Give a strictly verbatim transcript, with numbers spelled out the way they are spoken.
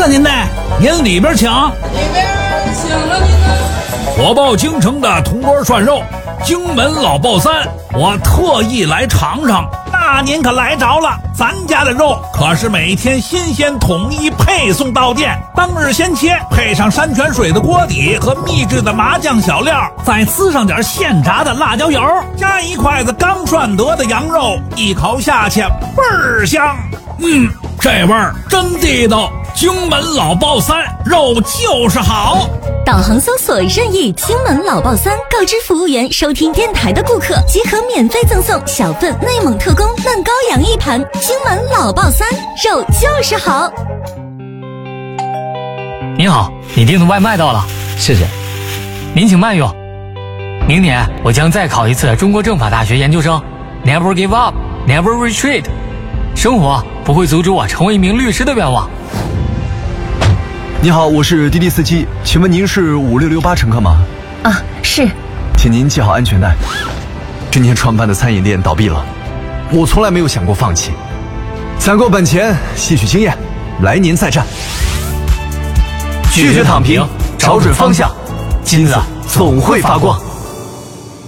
了您呢，您里边请。 里边请了您呢。 火爆京城的铜锅涮肉，荆门老爆三，我特意来尝尝。那您可来着了，咱家的肉可是每天新鲜统一配送到店，当日先切，配上山泉水的锅底和秘制的麻酱小料，再滋上点现炸的辣椒油，加一筷子刚涮得的羊肉，一口下去倍儿香。嗯，这味儿真地道。荆门老爆三，肉就是好。 导航搜索任意荆门老爆三，告知服务员收听电台的顾客即可免费赠送小份内蒙特供嫩羔羊一盘。荆门老爆三，肉就是好。 您好，你订的外卖到了， 谢谢。 您请慢用。明年我将再考一次中国政法大学研究生 ，Never give up, never retreat。生活不会阻止我成为一名律师的愿望。 你好，我是滴滴司机，请问您是五六六八乘客吗？ 啊，是。 请您系好安全带。今天创办的餐饮店倒闭了，我从来没有想过放弃。攒够本钱，吸取经验，来年再战。拒绝躺平，找准方向，金子总会发光。